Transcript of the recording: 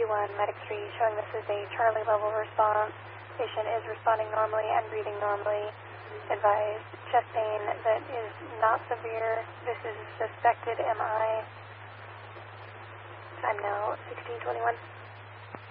Medic 3, showing this is a Charlie level response. Patient is responding normally and breathing normally. Advised chest pain that is not severe. This is suspected MI. Time now 16:21.